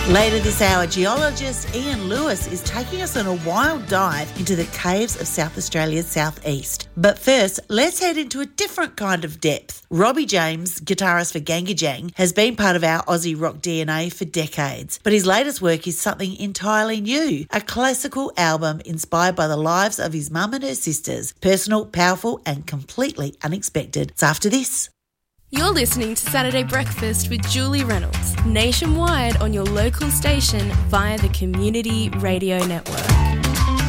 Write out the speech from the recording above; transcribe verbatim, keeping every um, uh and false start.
Later this hour, geologist Ian Lewis is taking us on a wild dive into the caves of South Australia's southeast. But first, let's head into a different kind of depth. Robbie James, guitarist for Gangajang, has been part of our Aussie rock D N A for decades. But his latest work is something entirely new, a classical album inspired by the lives of his mum and her sisters. Personal, powerful and completely unexpected. It's after this. You're listening to Saturday Breakfast with Julie Reynolds, nationwide on your local station via the Community Radio Network.